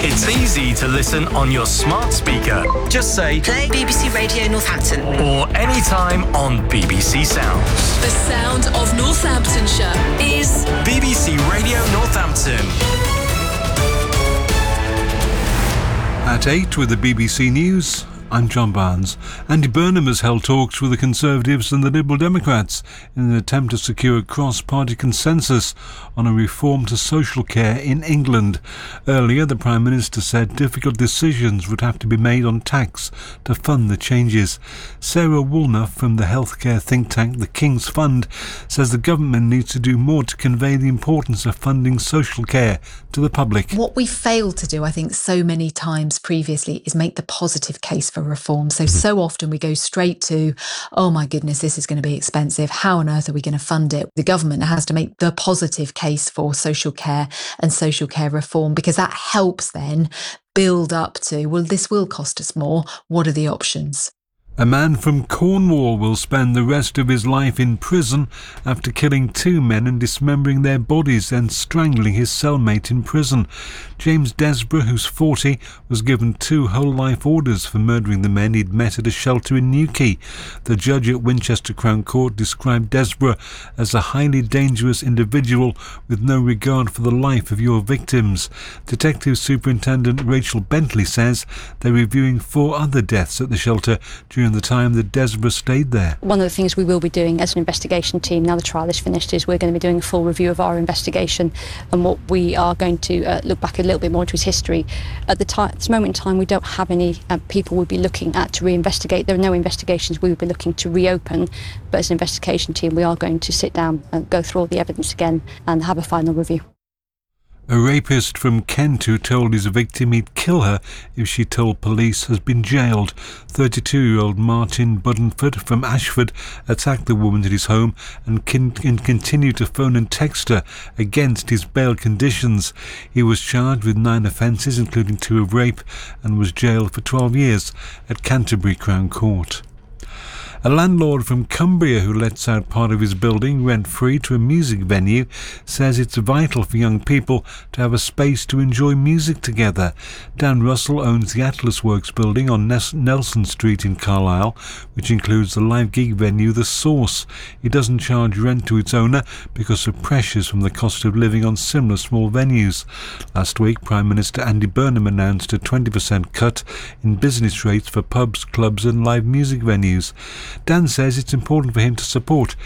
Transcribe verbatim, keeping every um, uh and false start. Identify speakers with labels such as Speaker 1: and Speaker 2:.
Speaker 1: It's easy to listen on your smart speaker. Just say
Speaker 2: play B B C Radio Northampton.
Speaker 1: Or anytime on B B C Sounds.
Speaker 3: The sound of Northamptonshire is
Speaker 1: B B C Radio Northampton.
Speaker 4: At eight with the B B C News, I'm John Barnes. Andy Burnham has held talks with the Conservatives and the Liberal Democrats in an attempt to secure a cross-party consensus on a reform to social care in England. Earlier, the Prime Minister said difficult decisions would have to be made on tax to fund the changes. Sarah Woolner from the healthcare think tank The King's Fund says the government needs to do more to convey the importance of funding social care to the public.
Speaker 5: What we failed to do, I think, so many times previously is make the positive case for reform. So, so often we go straight to, oh my goodness, this is going to be expensive. How on earth are we going to fund it? The government has to make the positive case for social care and social care reform, because that helps then build up to, well, this will cost us more. What are the options?
Speaker 4: A man from Cornwall will spend the rest of his life in prison after killing two men and dismembering their bodies and strangling his cellmate in prison. James Desborough, who's forty, was given two whole-life orders for murdering the men he'd met at a shelter in Newquay. The judge at Winchester Crown Court described Desborough as a highly dangerous individual with no regard for the life of your victims. Detective Superintendent Rachel Bentley says they're reviewing four other deaths at the shelter during the time that Desborough stayed there.
Speaker 6: One of the things we will be doing as an investigation team, now the trial is finished, is we're going to be doing a full review of our investigation, and what we are going to uh, look back a little bit more into his history. At the time, at this moment in time, we don't have any uh, people we'll be looking at to reinvestigate. There are no investigations we will be looking to reopen, but as an investigation team we are going to sit down and go through all the evidence again and have a final review.
Speaker 4: A rapist from Kent who told his victim he'd kill her if she told police has been jailed. thirty-two-year-old Martin Buddenford from Ashford attacked the woman at his home and, con- and continued to phone and text her against his bail conditions. He was charged with nine offences, including two of rape, and was jailed for twelve years at Canterbury Crown Court. A landlord from Cumbria who lets out part of his building rent-free to a music venue says it's vital for young people to have a space to enjoy music together. Dan Russell owns the Atlas Works building on Nelson Street in Carlisle, which includes the live gig venue The Source. He doesn't charge rent to its owner because of pressures from the cost of living on similar small venues. Last week, Prime Minister Andy Burnham announced a twenty percent cut in business rates for pubs, clubs and live music venues. Dan says it's important for him to support